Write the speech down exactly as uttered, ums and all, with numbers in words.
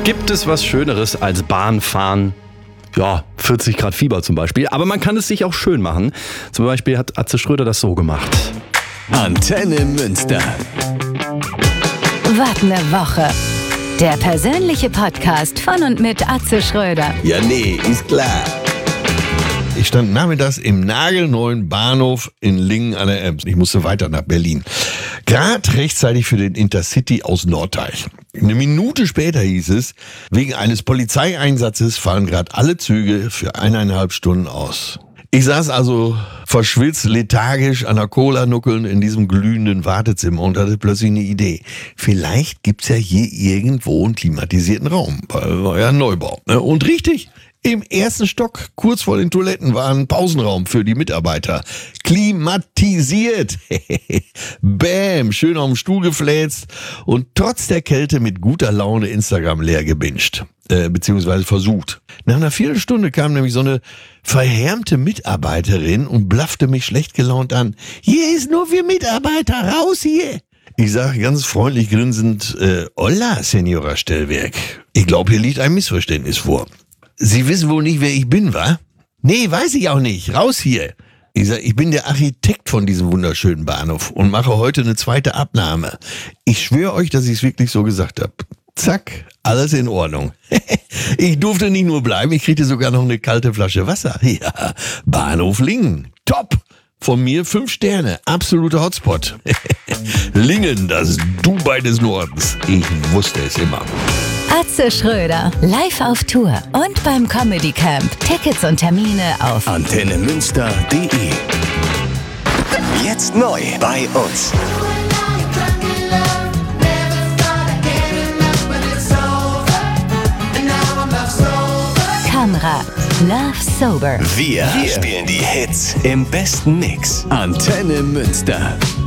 Gibt es was Schöneres als Bahnfahren? Ja, vierzig Grad Fieber zum Beispiel. Aber man kann es sich auch schön machen. Zum Beispiel hat Atze Schröder das so gemacht. Antenne Münster. Was ne Woche. Der persönliche Podcast von und mit Atze Schröder. Ja, nee, ist klar. Ich stand nachmittags im nagelneuen Bahnhof in Lingen an der Ems. Ich musste weiter nach Berlin. Gerade rechtzeitig für den Intercity aus Norddeich. Eine Minute später hieß es, wegen eines Polizeieinsatzes fallen gerade alle Züge für eineinhalb Stunden aus. Ich saß also verschwitzt, lethargisch an der Cola-Nuckeln in diesem glühenden Wartezimmer und hatte plötzlich eine Idee. Vielleicht gibt's ja hier irgendwo einen klimatisierten Raum, weil war ja ein Neubau. Ne? Und richtig, im ersten Stock, kurz vor den Toiletten, war ein Pausenraum für die Mitarbeiter. Klimatisiert. Bäm, schön auf dem Stuhl gefläzt und trotz der Kälte mit guter Laune Instagram leer gebinged. Äh, beziehungsweise versucht. Nach einer Viertelstunde kam nämlich so eine verhärmte Mitarbeiterin und blaffte mich schlecht gelaunt an. Hier ist nur für Mitarbeiter, raus hier! Ich sage ganz freundlich grinsend, äh, hola, Senora Stellwerk. Ich glaube, hier liegt ein Missverständnis vor. Sie wissen wohl nicht, wer ich bin, wa? Nee, weiß ich auch nicht. Raus hier. Ich sag, ich bin der Architekt von diesem wunderschönen Bahnhof und mache heute eine zweite Abnahme. Ich schwöre euch, dass ich es wirklich so gesagt habe. Zack, alles in Ordnung. Ich durfte nicht nur bleiben, ich kriegte sogar noch eine kalte Flasche Wasser. Ja, Bahnhof Lingen. Top. Von mir fünf Sterne. Absoluter Hotspot. Lingen, das Dubai des Nordens. Ich wusste es immer. Atze Schröder, live auf Tour und beim Comedy Camp. Tickets und Termine auf antenne münster punkt de. Jetzt neu bei uns. Kamera, Love Sober. Wir, Wir spielen die Hits im besten Mix. Antenne Münster.